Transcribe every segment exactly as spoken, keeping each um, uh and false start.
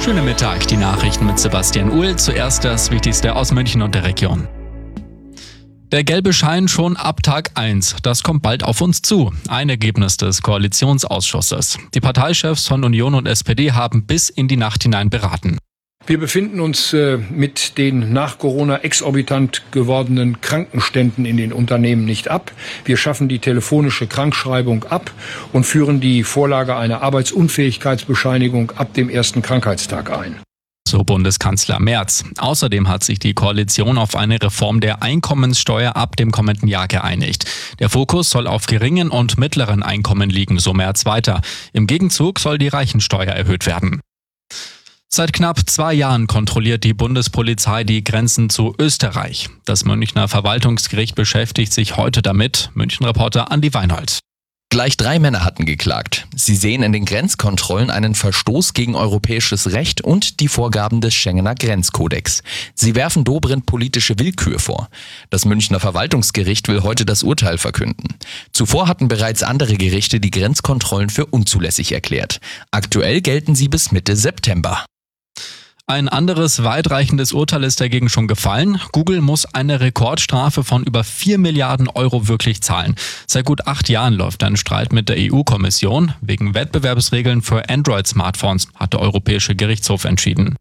Schönen Mittag, die Nachrichten mit Sebastian Uhl. Zuerst das Wichtigste aus München und der Region. Der gelbe Schein schon ab Tag eins. Das kommt bald auf uns zu. Ein Ergebnis des Koalitionsausschusses. Die Parteichefs von Union und S P D haben bis in die Nacht hinein beraten. Wir befinden uns äh, mit den nach Corona exorbitant gewordenen Krankenständen in den Unternehmen nicht ab. Wir schaffen die telefonische Krankschreibung ab und führen die Vorlage einer Arbeitsunfähigkeitsbescheinigung ab dem ersten Krankheitstag ein. So Bundeskanzler Merz. Außerdem hat sich die Koalition auf eine Reform der Einkommenssteuer ab dem kommenden Jahr geeinigt. Der Fokus soll auf geringen und mittleren Einkommen liegen, so Merz weiter. Im Gegenzug soll die Reichensteuer erhöht werden. Seit knapp zwei Jahren kontrolliert die Bundespolizei die Grenzen zu Österreich. Das Münchner Verwaltungsgericht beschäftigt sich heute damit. München-Reporter Andi Weinhold. Gleich drei Männer hatten geklagt. Sie sehen in den Grenzkontrollen einen Verstoß gegen europäisches Recht und die Vorgaben des Schengener Grenzkodex. Sie werfen Dobrindt politische Willkür vor. Das Münchner Verwaltungsgericht will heute das Urteil verkünden. Zuvor hatten bereits andere Gerichte die Grenzkontrollen für unzulässig erklärt. Aktuell gelten sie bis Mitte September. Ein anderes weitreichendes Urteil ist dagegen schon gefallen. Google muss eine Rekordstrafe von über vier Milliarden Euro wirklich zahlen. Seit gut acht Jahren läuft ein Streit mit der E U-Kommission. Wegen Wettbewerbsregeln für Android-Smartphones hat der Europäische Gerichtshof entschieden.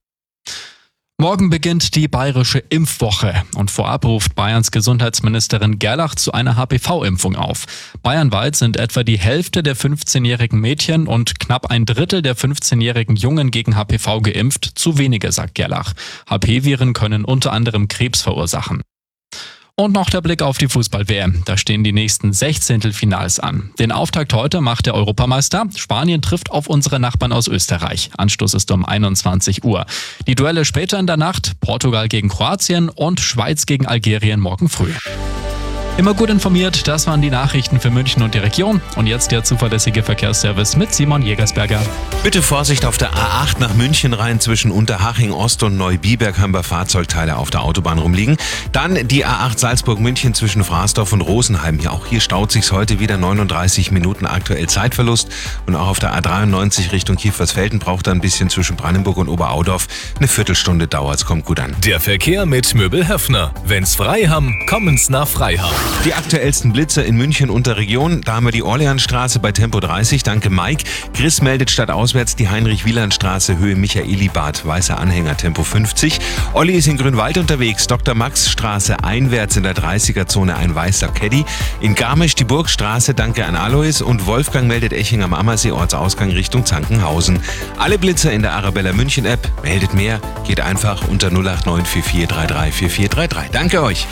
Morgen beginnt die bayerische Impfwoche und vorab ruft Bayerns Gesundheitsministerin Gerlach zu einer H P V-Impfung auf. Bayernweit sind etwa die Hälfte der fünfzehnjährigen Mädchen und knapp ein Drittel der fünfzehnjährigen Jungen gegen H P V geimpft. Zu wenige, sagt Gerlach. H P-Viren können unter anderem Krebs verursachen. Und noch der Blick auf die Fußball-W M. Da stehen die nächsten Sechzehntelfinals an. Den Auftakt heute macht der Europameister. Spanien trifft auf unsere Nachbarn aus Österreich. Anstoß ist um einundzwanzig Uhr. Die Duelle später in der Nacht: Portugal gegen Kroatien und Schweiz gegen Algerien morgen früh. Immer gut informiert, das waren die Nachrichten für München und die Region. Und jetzt der zuverlässige Verkehrsservice mit Simon Jägersberger. Bitte Vorsicht auf der A acht nach München rein. Zwischen Unterhaching Ost und Neubiberg haben wir Fahrzeugteile auf der Autobahn rumliegen. Dann die A acht Salzburg-München zwischen Fraßdorf und Rosenheim. Ja, auch hier staut sich's heute wieder neununddreißig Minuten aktuell Zeitverlust. Und auch auf der A dreiundneunzig Richtung Kiefersfelden braucht er ein bisschen zwischen Brandenburg und Oberaudorf. Eine Viertelstunde dauert's, kommt gut an. Der Verkehr mit Möbel Höffner. Wenn's frei haben, kommen's nach Freiham. Die aktuellsten Blitzer in München und der Region. Da haben wir die Orleansstraße bei Tempo dreißig. Danke Mike. Chris meldet stadtauswärts die Heinrich-Wieland-Straße Höhe Michaelibad. Weißer Anhänger Tempo fünfzig. Olli ist in Grünwald unterwegs. Doktor Max-Straße einwärts in der dreißiger-Zone ein weißer Caddy. In Garmisch die Burgstraße. Danke an Alois. Und Wolfgang meldet Eching am Ammersee Ortsausgang Richtung Zankenhausen. Alle Blitzer in der Arabella München App. Meldet mehr. Geht einfach unter null acht neun vier vier drei drei vier vier drei drei. Danke euch.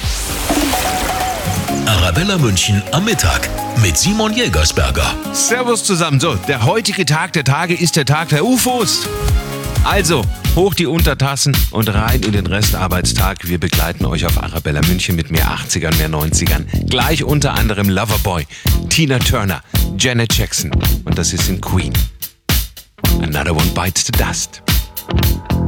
Arabella München am Mittag mit Simon Jägersberger. Servus zusammen. So, der heutige Tag der Tage ist der Tag der U F Os. Also, hoch die Untertassen und rein in den Restarbeitstag. Wir begleiten euch auf Arabella München mit mehr achtzigern, mehr neunzigern. Gleich unter anderem Loverboy, Tina Turner, Janet Jackson und das ist in Queen. Another One Bites the Dust.